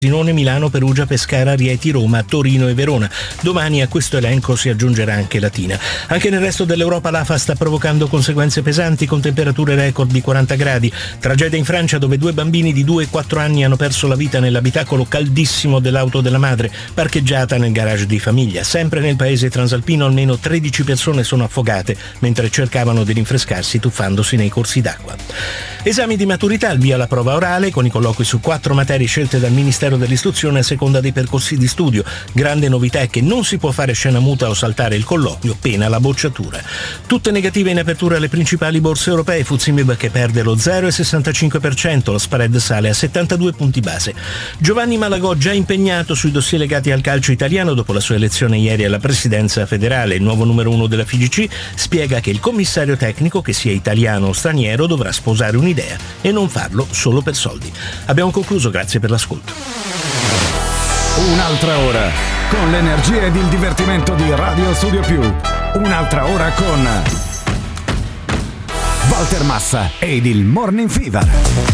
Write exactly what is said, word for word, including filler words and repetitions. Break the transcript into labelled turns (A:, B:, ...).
A: Frosinone, Milano, Perugia, Pescara, Rieti, Roma, Torino e Verona. Domani a questo elenco si aggiungerà anche Latina. Anche nel resto dell'Europa l'afa sta provocando conseguenze pesanti con temperature record di quaranta gradi. Tragedia in Francia dove due bambini di due e quattro anni hanno perso la vita nell'abitacolo caldissimo dell'auto della madre, parcheggiata nel garage di famiglia. Sempre nel paese transalpino almeno tredici persone sono affogate mentre cercavano di rinfrescarsi tuffandosi nei corsi d'acqua. Esami di maturità, al via la prova orale con i colloqui su quattro materie scelte dal Ministero dell'Istruzione a seconda dei percorsi di studio. Grande novità è che non si può fare scena muta o saltare il colloquio, pena la bocciatura. Tutte negative in apertura alle principali borse europee. F T S E M I B che perde lo zero virgola sessantacinque per cento, lo spread sale a settantadue punti base. Giovanni Malagò già impegnato sui dossier legati al calcio italiano dopo la sua elezione ieri alla presidenza federale. Il nuovo numero uno della F I G C spiega che il commissario tecnico, che sia italiano o straniero, dovrà sposare un'idea e non farlo solo per soldi. Abbiamo concluso, grazie per l'ascolto.
B: Un'altra ora con l'energia ed il divertimento di Radio Studio Più. Un'altra ora con Walter Massa ed il Morning Fever.